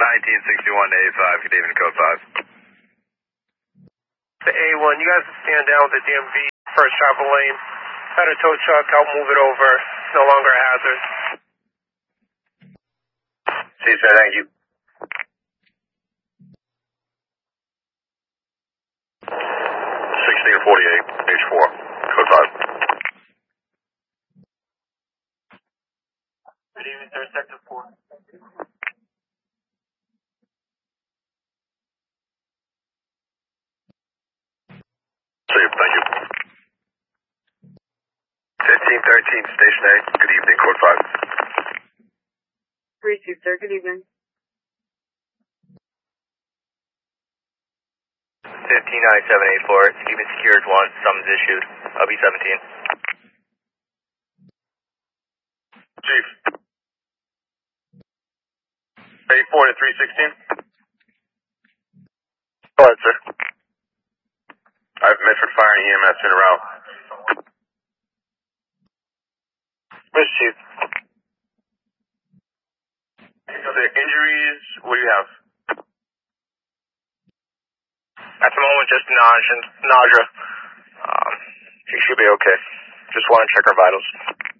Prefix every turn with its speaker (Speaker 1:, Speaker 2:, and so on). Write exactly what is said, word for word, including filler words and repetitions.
Speaker 1: nineteen sixty-one to A five, good evening, code five.
Speaker 2: To A one, you guys stand down with the D M V, first travel lane. Had a tow truck, help move it over. It's no longer a hazard.
Speaker 1: See you, sir, thank you. sixteen forty-eight, H four, code five.
Speaker 2: Good evening, sir, sector four.
Speaker 1: See you, thank you. fifteen thirteen, station A, good evening, code five.
Speaker 3: three two, sir, good evening.
Speaker 4: fifteen ninety-seven eighty-four, Stephen secured one, summons issued, L B seventeen.
Speaker 1: Chief. eighty-four to three sixteen. Go ahead, sir. I have Medford Fire and E M S in a row. Miss Chief. The injuries, what do you have?
Speaker 4: At the moment, just nausea. nausea. Um, she should be okay. Just want to check her vitals.